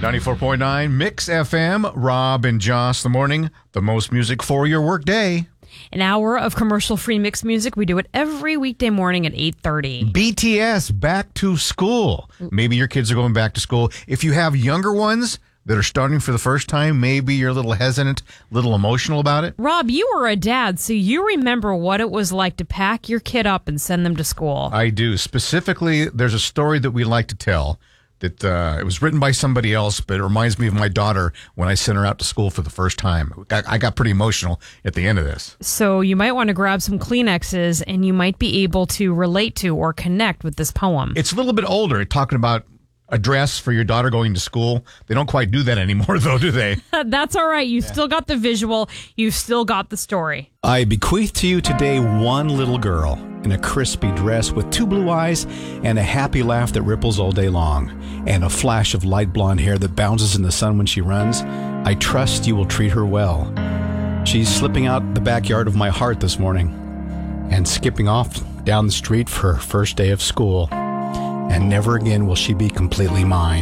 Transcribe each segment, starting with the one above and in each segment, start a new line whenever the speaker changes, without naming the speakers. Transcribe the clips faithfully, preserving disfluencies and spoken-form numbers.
ninety-four point nine Mix F M, Rob and Joss, the morning, the most music for your work day.
An hour of commercial-free mixed music. We do it every weekday morning at eight thirty.
B T S, back to school. Maybe your kids are going back to school. If you have younger ones that are starting for the first time, maybe you're a little hesitant, a little emotional about it.
Rob, you were a dad, so you remember what it was like to pack your kid up and send them to school.
I do. Specifically, there's a story that we like to tell that uh, it was written by somebody else, but it reminds me of my daughter when I sent her out to school for the first time. I, I got pretty emotional at the end of this.
So you might want to grab some Kleenexes, and you might be able to relate to or connect with this poem.
It's a little bit older, talking about a dress for your daughter going to school. They don't quite do that anymore, though, do they?
That's all right. You yeah. still got the visual. You've still got the story.
I bequeath to you today one little girl in a crispy dress with two blue eyes and a happy laugh that ripples all day long, and a flash of light blonde hair that bounces in the sun when she runs. I trust you will treat her well. She's slipping out the backyard of my heart this morning and skipping off down the street for her first day of school. And never again will she be completely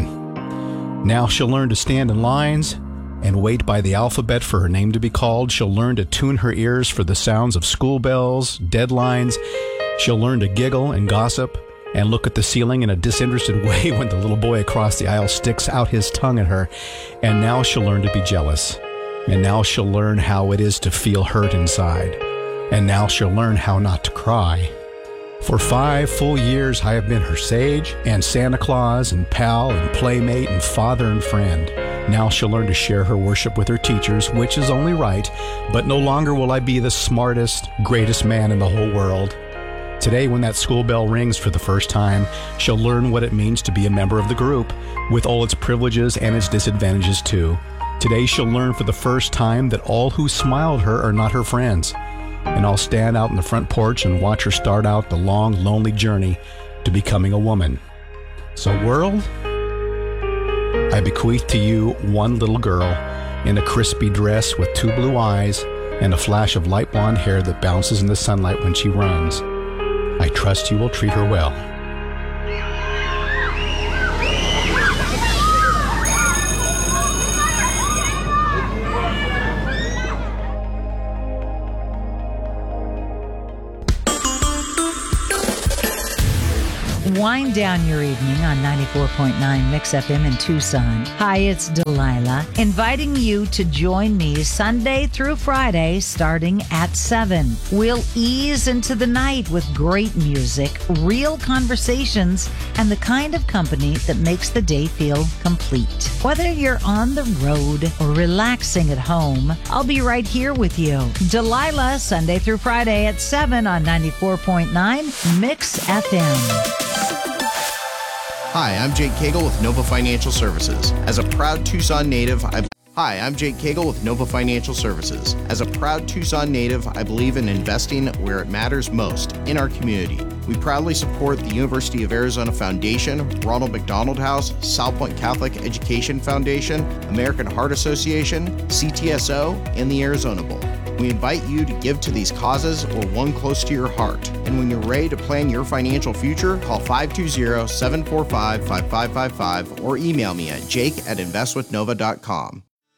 mine. Now she'll learn to stand in lines and wait by the alphabet for her name to be called. She'll learn to tune her ears for the sounds of school bells, deadlines. She'll learn to giggle and gossip and look at the ceiling in a disinterested way when the little boy across the aisle sticks out his tongue at her. And now she'll learn to be jealous. And now she'll learn how it is to feel hurt inside. And now she'll learn how not to cry. For five full years, I have been her sage and Santa Claus and pal and playmate and father and friend. Now she'll learn to share her worship with her teachers, which is only right, but no longer will I be the smartest, greatest man in the whole world. Today, when that school bell rings for the first time, she'll learn what it means to be a member of the group, with all its privileges and its disadvantages too. Today, she'll learn for the first time that all who smiled her are not her friends. And I'll stand out in the front porch and watch her start out the long, lonely journey to becoming a woman. So, world, I bequeath to you one little girl in a crispy dress with two blue eyes and a flash of light blonde hair that bounces in the sunlight when she runs. I trust you will treat her well.
Wind down your evening on ninety-four point nine Mix F M in Tucson. Hi, it's Delilah, inviting you to join me Sunday through Friday starting at seven. We'll ease into the night with great music, real conversations, and the kind of company that makes the day feel complete. Whether you're on the road or relaxing at home, I'll be right here with you. Delilah, Sunday through Friday at seven on ninety-four point nine Mix F M.
Hi, I'm Jake Cagle with Nova Financial Services. As a proud Tucson native, I... Hi, I'm Jake Cagle with Nova Financial Services. As a proud Tucson native, I believe in investing where it matters most, in our community. We proudly support the University of Arizona Foundation, Ronald McDonald House, South Point Catholic Education Foundation, American Heart Association, C T S O, and the Arizona Bowl. We invite you to give to these causes or one close to your heart. And when you're ready to plan your financial future, call five two zero, seven four five, five five five five or email me at jake at invest with nova dot com.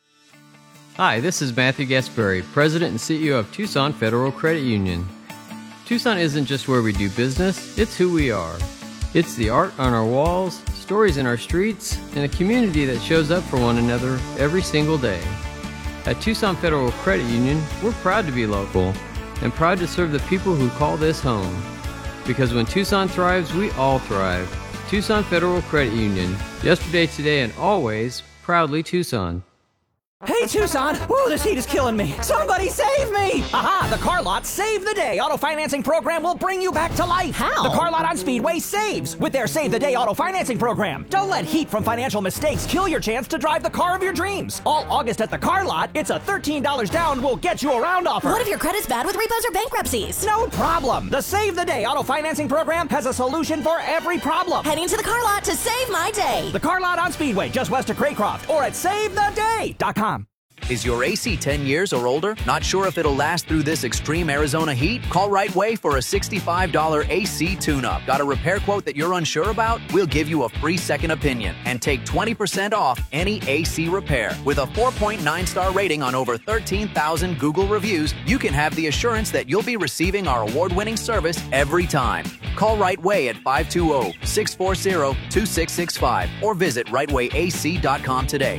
Hi, this is Matthew Gasparri, President and C E O of Tucson Federal Credit Union. Tucson isn't just where we do business, it's who we are. It's the art on our walls, stories in our streets, and a community that shows up for one another every single day. At Tucson Federal Credit Union, we're proud to be local and proud to serve the people who call this home. Because when Tucson thrives, we all thrive. Tucson Federal Credit Union. Yesterday, today, and always, proudly Tucson.
Hey, Tucson! Whoa, this heat is killing me! Somebody save me! Aha! The Car Lot Save the Day auto financing program will bring you back to life! How? The Car Lot on Speedway saves with their Save the Day auto financing program. Don't let heat from financial mistakes kill your chance to drive the car of your dreams. All August at the Car Lot, it's a thirteen dollars down will get you around offer.
What if your credit's bad with repos or bankruptcies?
No problem! The Save the Day auto financing program has a solution for every problem.
Heading to the Car Lot to save my day.
The Car Lot on Speedway, just west of Craycroft, or at save the day dot com.
Is your A C ten years or older? Not sure if it'll last through this extreme Arizona heat? Call Right Way for a sixty-five dollars A C tune-up. Got a repair quote that you're unsure about? We'll give you a free second opinion and take twenty percent off any A C repair. With a four point nine star rating on over thirteen thousand Google reviews, you can have the assurance that you'll be receiving our award-winning service every time. Call Right Way at five two zero, six four zero, two six six five or visit right way a c dot com today.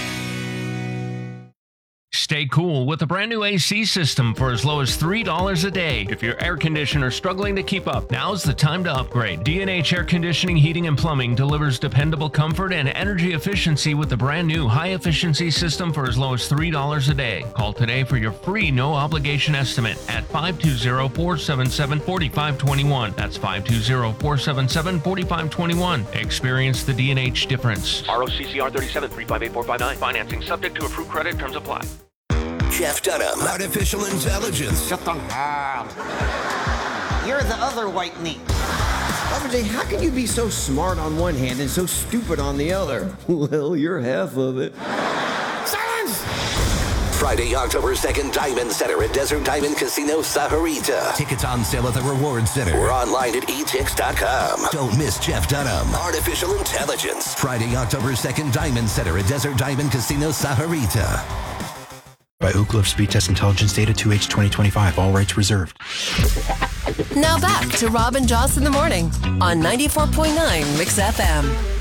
Stay cool with a brand new A C system for as low as three dollars a day. If your air conditioner is struggling to keep up, now's the time to upgrade. D and H Air Conditioning, Heating, and Plumbing delivers dependable comfort and energy efficiency with the brand new high-efficiency system for as low as three dollars a day. Call today for your free no-obligation estimate at five two zero, four seven seven, four five two one. That's five two zero, four seven seven, four five two one. Experience the D and H difference.
R O C C R thirty-seven, three five eight four five nine. Financing subject to approved credit. Terms apply.
Jeff Dunham. Artificial intelligence.
Shut the hell. You're the other white meat. R J, how can you be so smart on one hand and so stupid on the other? Well, you're half of it. Silence!
Friday, October second, Diamond Center at Desert Diamond Casino, Sahuarita. Tickets on sale at the Reward Center. Or online at e tix dot com. Don't miss Jeff Dunham. Artificial intelligence. Friday, October second, Diamond Center at Desert Diamond Casino, Sahuarita.
By Ookla Speed Test Intelligence Data two H twenty twenty-five. All rights reserved.
Now back to Rob and Joss in the morning on ninety-four point nine Mix F M.